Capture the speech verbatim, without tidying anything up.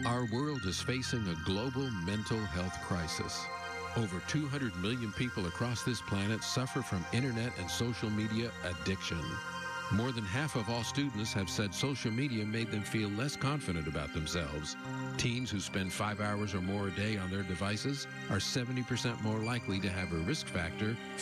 Our world is facing a global mental health crisis. Over two hundred million people across this planet suffer from internet and social media addiction. More than half of all students have said social media made them feel less confident about themselves. Teens who spend five hours or more a day on their devices are seventy percent more likely to have a risk factor